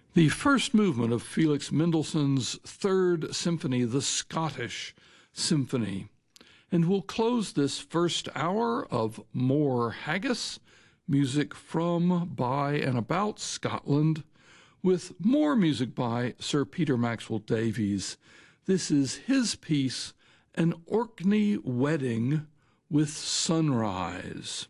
The first movement of Felix Mendelssohn's Third Symphony, the Scottish Symphony. And we'll close this first hour of More Haggis, music from, by, and about Scotland, with more music by Sir Peter Maxwell Davies. This is his piece, An Orkney Wedding with Sunrise.